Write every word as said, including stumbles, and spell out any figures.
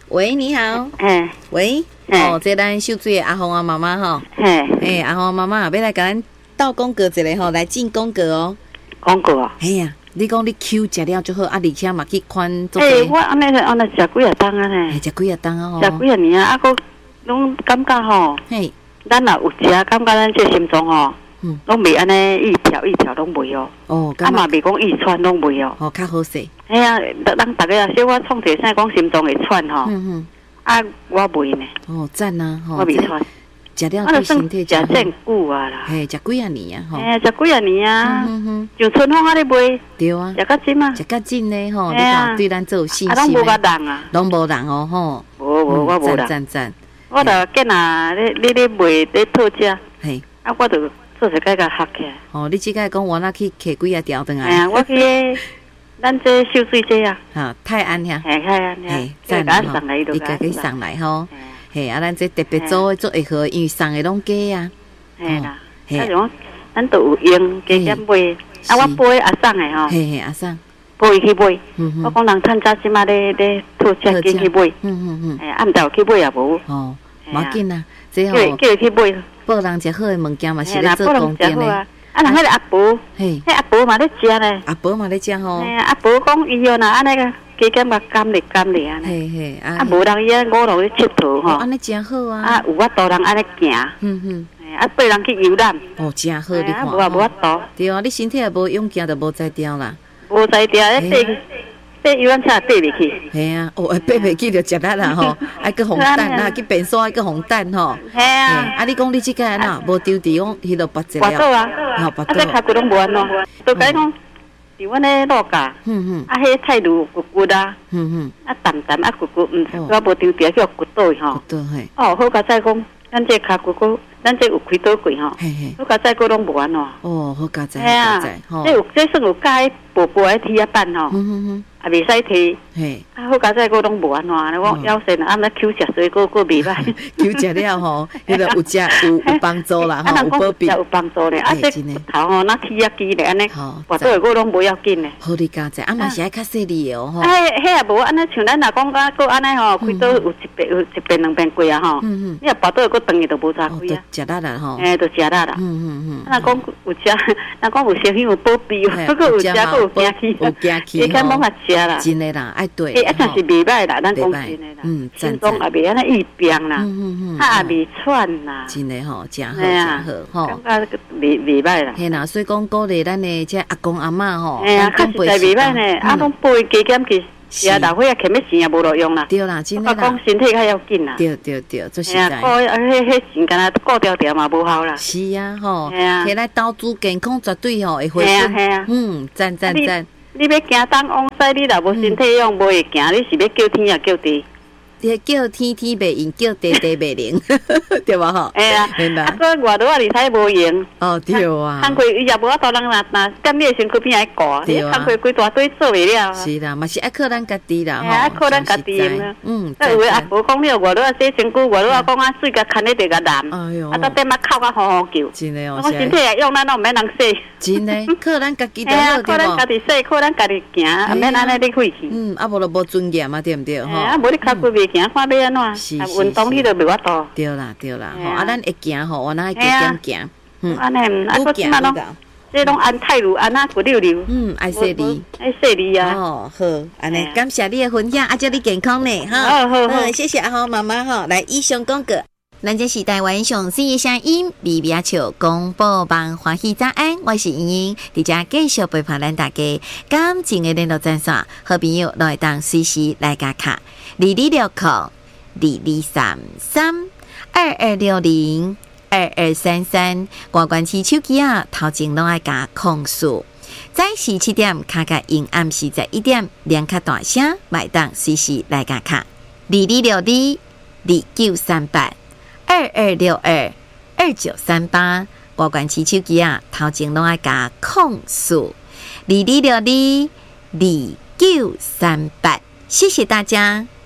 喂，你好。 哎， 喂，哦，这咱秀水的阿红啊妈妈吼。 嘿， 哎，阿红妈妈要来甲咱斗广告一个吼，来进广告哦。 广告啊？ 哎呀，你讲你 Q 食了就好，啊，而且嘛去款做。 哎，我安尼安尼食几啊档啊呢？ 食几啊档啊吼。 食几啊年啊，啊，佫拢感觉吼， 嘿， 咱若有食，感觉咱这心脏吼，嗯，拢袂安尼一条一条拢袂哦。哦，啊嘛袂讲易喘拢袂哦。 哦，较好势。 哎呀，人逐个啊，说我创一个啥讲心脏会喘吼。嗯嗯。啊，我袂呢。哦， 赞啊！吼， 我袂喘。 食了对身体食真久啊啦。 嘿，食几啊年啊？吼。 哎，食几啊年啊？嗯嗯。像春风啊咧卖。 对啊。 食到今啊。 食到今咧吼，你讲对咱做有信心。 啊，拢无甲人啊。 拢无人哦吼。 无无我无人。 赞赞。 我著见啊，你你咧卖咧讨食。嘿。啊，我著做一个甲学起来。 哦，你即个讲我那去摕几啊条转来。 哎呀，我去咱这秀水这啊。 哈，泰安遐。 嘿，泰安遐。嘿，赞吼。 你家己送来吼。嘿，啊，咱这特别做做会好，因为送的拢假啊。 嘿啦，嘿，啊，咱都有用，加减买。啊，我买阿送的吼。 嘿嘿，阿送。 买去买。我讲人趁早即马咧咧讨食紧去买。嗯嗯嗯。哎，暗昼去买也无。哦，无紧啦，这吼。叫叫去买。报人食好的物件嘛是咧做功德咧。啊，人迄个阿婆，嘿，迄阿婆嘛咧食咧。阿婆嘛咧食吼。嘿，阿婆讲伊哦，若安尼个。加减嘛甘咧甘咧安尼，嘿嘿，啊无人伊五路咧佚佗吼，安尼真好啊！啊有法度人安尼行，嗯哼，啊爬人去游览，哦真好，你看，无啊无法度，对啊，你身体也无勇行，就无才调啦，无才调，迄爬爬游览车爬袂去，系啊，哦爬袂去就食力啦吼，爱去红蛋啊，去便所爱去红蛋吼，系啊，啊你讲你即个呐，无丢伫讲迄落八折了，八倒啊，啊八倒，啊这脚骨拢无安怎，都甲伊讲。伫阮咧路架，嗯嗯，啊，迄态度骨骨啊，嗯嗯，啊淡淡啊骨骨，嗯，我无丢掉叫骨倒吼，骨倒嘿，哦，好佳再讲，咱这骹骨骨，咱这有开刀过吼，嘿嘿，好佳再讲拢无安怎，哦，好佳再，好佳再，吼，这有这算有加薄薄的铁板吼，嗯嗯嗯，啊袂使提，嘿，啊好佳再讲拢无安怎，你讲腰身啊，那 Q 食水果果袂歹 ，Q 食了吼，迄个有食有有帮助啦，吼，有保庇，有帮助咧，啊这头吼那铁啊机咧安尼，滑倒个拢无要紧咧，好你佳再，啊嘛是爱较细腻哦吼，哎，迄也无安尼像咱若讲甲个安尼吼，开刀有一遍有一遍两遍过啊吼，嗯嗯，你若滑倒个长去都无啥开啊，食力啦吼，哎，都食力啦，嗯嗯嗯，啊若讲有食，若讲有小心有保庇，不过有食个有惊气，有惊气，你看冇法食啦，真诶啦，爱对，哎，啊真是袂歹啦，咱讲真诶啦，嗯，心脏也袂安尼易病啦，嗯嗯嗯，啊也袂喘啦，真诶吼，真好真好吼，感觉袂袂歹啦，嘿啦，所以讲鼓励咱诶这阿公阿嬷吼，哎呀，确实袂歹呢，啊拢背加减去。是啊，老伙仔欠要钱也无路用啦。对啦，真诶啦。我讲身体较要紧啦。对对对，做实在。顾迄迄钱，干那顾条条嘛无效啦。是啊，吼。系啊。起来投资健康绝对吼会回升。系啊系啊。嗯，赞赞赞。你要行东往西，你若无身体用，无会行，你是要叫天也叫地。你叫天天袂应，叫地地袂灵，对吧？吼。哎呀，明白。啊，个外头啊，理财无用。哦，对啊。工课伊也无法度人若若踮你身躯边来顾，你工课规大堆做袂了。是啦，嘛是爱靠咱家己啦，吼。啊，靠咱家己用啦。嗯。啊，有诶阿婆讲了，外头啊洗身躯，外头啊讲啊水甲牵咧地甲染。哎哟。啊，到底嘛哭甲吼吼叫。真诶哦。我身体也用，咱都毋免人洗。真诶，靠咱家己就好，对无？靠咱家己洗，靠咱家己行，毋免安尼咧费气。嗯，啊无就无尊严嘛，对毋对？吼。啊，无你脚骨袂。行看要安怎？是是是，运动你都袂法度。对啦对啦，吼啊，咱会行吼，我那会加减行。嗯，安尼，啊，我即马拢，这拢安泰如安那骨溜溜。嗯，爱细腻，爱细腻啊。哦，好，安尼，感谢你的分享，啊，祝你健康呢，哈。好好好，谢谢阿豪妈妈哈，来以上广告。咱这是台湾上新的声音，微微笑广播网欢喜早安，我是莹莹，伫遮继续陪伴咱大家。感情的联络专线，好朋友来当随时来加卡，二二六零二二三三二二六零二二三三，挂关起手机啊，头前拢爱加控诉。早时七点卡卡因暗时在一点，连卡大声，买当随时来加卡，二二六二二九三八。二二六二二九三八，挂关起手机啊，头前拢爱加控诉，二二六二二九三八，谢谢大家。